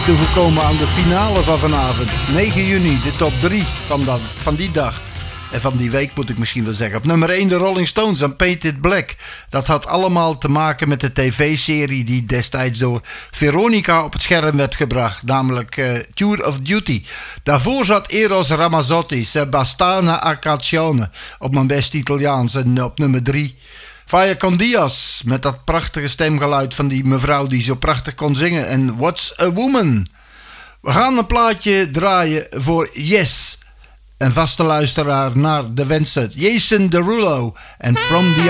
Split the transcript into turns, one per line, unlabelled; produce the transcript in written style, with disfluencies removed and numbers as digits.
En toen gekomen aan de finale van vanavond, 9 juni, de top 3 van die dag. En van die week moet ik misschien wel zeggen. Op nummer 1 de Rolling Stones en Painted Black. Dat had allemaal te maken met de tv-serie die destijds door Veronica op het scherm werd gebracht. Namelijk Tour of Duty. Daarvoor zat Eros Ramazzotti, Sebastiana Accacione op mijn best Italiaans. En op nummer 3 Faya con Diaz met dat prachtige stemgeluid van die mevrouw die zo prachtig kon zingen. En What's a Woman? We gaan een plaatje draaien voor Yes. Een vaste luisteraar naar de wensen. Jason Derulo en From the